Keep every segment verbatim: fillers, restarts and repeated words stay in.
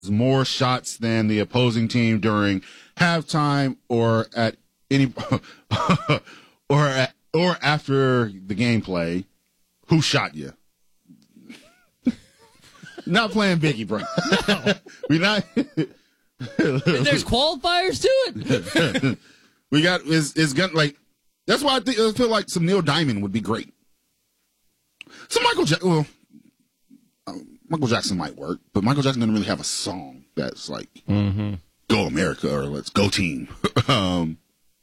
more shots than the opposing team during halftime or at any or at, or after the gameplay, who shot you? Not playing Biggie, bro. No. We not. There's qualifiers to it. We got is is gonna like. That's why I think I feel like some Neil Diamond would be great. Some Michael Jackson. Well, uh, Michael Jackson might work, but Michael Jackson doesn't really have a song that's like mm-hmm. "Go America" or "Let's Go Team." um,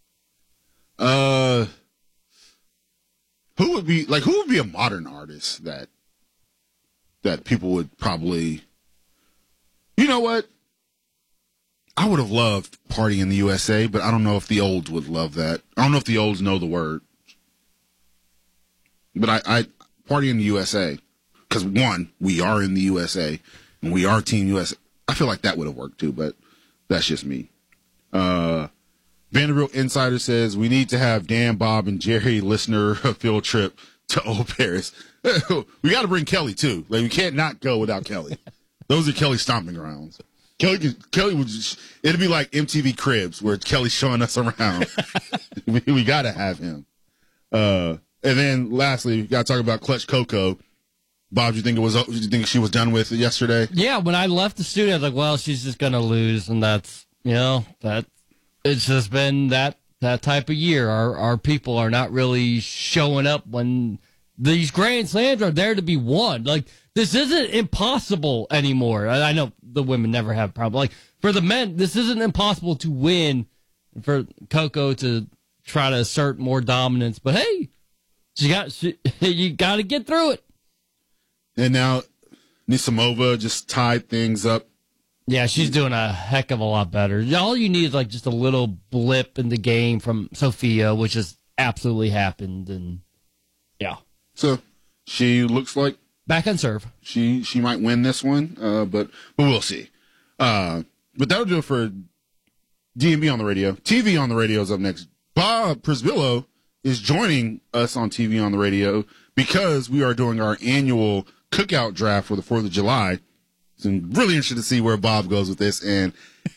uh, who would be like? Who would be a modern artist that that people would probably? You know what? I would have loved Party in the U S A, but I don't know if the olds would love that. I don't know if the olds know the word. But I, I Party in the U S A, because one, we are in the U S A, and we are Team U S A. I feel like that would have worked too, but that's just me. Uh, Vanderbilt Insider says we need to have Dan, Bob, and Jerry listener a field trip to Old Paris. We got to bring Kelly too. Like we can't not go without Kelly. Those are Kelly's stomping grounds. Kelly, Kelly would just, it'd be like M T V Cribs where Kelly's showing us around. we we got to have him. Uh, and then lastly, we got to talk about Clutch Coco. Bob, do you think it was, do you think she was done with it yesterday? Yeah. When I left the studio, I was like, well, she's just going to lose. And that's, you know, that it's just been that, that type of year. Our, our people are not really showing up when these Grand Slams are there to be won. Like, this isn't impossible anymore. I know the women never have a problem. Like, for the men, this isn't impossible to win. For Coco to try to assert more dominance, but hey, she got she, you got to get through it. And now Nisimova just tied things up. Yeah, she's doing a heck of a lot better. All you need is like just a little blip in the game from Sophia, which has absolutely happened, and yeah. So she looks like. Back on serve. She she might win this one, uh, but but we'll see. Uh, but that'll do it for D and B on the radio. T V on the radio is up next. Bob Prisbillo is joining us on T V on the radio because we are doing our annual cookout draft for the fourth of July. So I'm really interested to see where Bob goes with this, and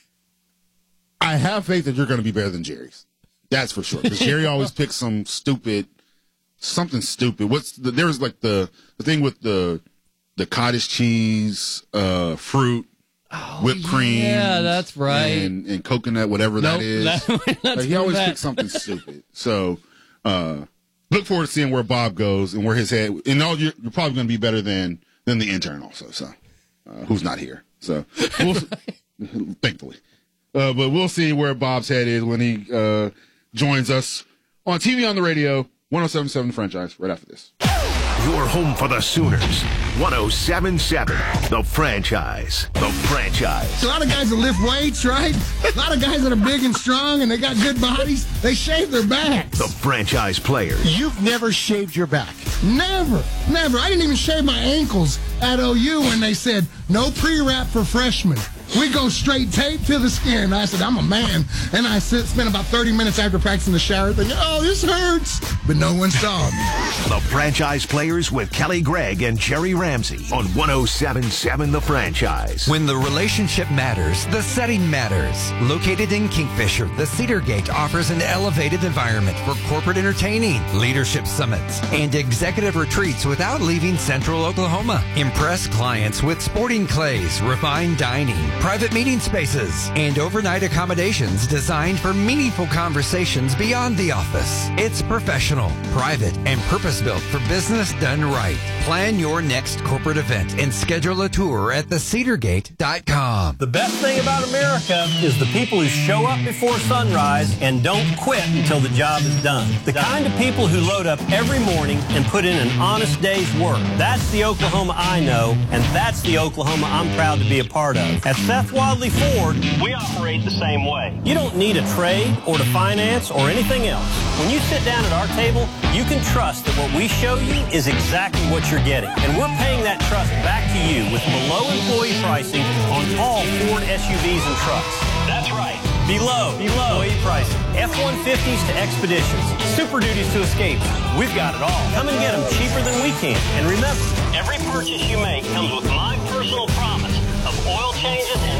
I have faith that you're going to be better than Jerry's. That's for sure. Because Jerry always picks some stupid. Something stupid. What's the, there's like the, the thing with the the cottage cheese, uh, fruit, oh, whipped cream. Yeah, that's right. And, and coconut, whatever nope, that is. That, like, he always that. picks something stupid. So uh, look forward to seeing where Bob goes and where his head. And all you're, you're probably going to be better than than the intern also. So uh, who's not here. So we'll, thankfully, uh, but we'll see where Bob's head is when he uh, joins us on T V on the radio. one oh seven point seven The Franchise, right after this. Your home for the Sooners. one oh seven point seven The Franchise. The Franchise. A lot of guys that lift weights, right? A lot of guys that are big and strong and they got good bodies, they shave their backs. The Franchise Players. You've never shaved your back. Never, never. I didn't even shave my ankles at O U when they said no pre-wrap for freshmen. We go straight tape to the skin. I said, I'm a man. And I sit, spent about thirty minutes after practicing the shower thinking, oh, this hurts. But no one saw me. The Franchise Players with Kelly Gregg and Jerry Ramsey on one oh seven point seven The Franchise. When the relationship matters, the setting matters. Located in Kingfisher, the Cedar Gate offers an elevated environment for corporate entertaining, leadership summits, and executive retreats without leaving Central Oklahoma. Impress clients with sporting clays, refined dining, private meeting spaces, and overnight accommodations designed for meaningful conversations beyond the office. It's professional, private, and purpose-built for business done right. Plan your next corporate event and schedule a tour at the cedar gate dot com. The best thing about America is the people who show up before sunrise and don't quit until the job is done. The kind of people who load up every morning and put in an honest day's work. That's the Oklahoma I know, and that's the Oklahoma I'm proud to be a part of. At Seth Wadley Ford, we operate the same way. You don't need a trade or to finance or anything else. When you sit down at our table, you can trust that what we show you is exactly what you're getting. And we're paying that trust back to you with below employee pricing on all Ford S U Vs and trucks. That's right. Below, below employee pricing. F one fifties to Expeditions. Super Duties to Escapes. We've got it all. Come and get them cheaper than we can. And remember, every purchase you make comes with my personal promise of oil changes and